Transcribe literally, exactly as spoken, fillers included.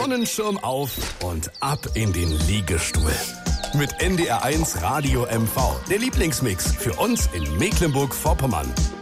Sonnenschirm auf und ab in den Liegestuhl. Mit N D R eins Radio M V, der Lieblingsmix für uns in Mecklenburg-Vorpommern.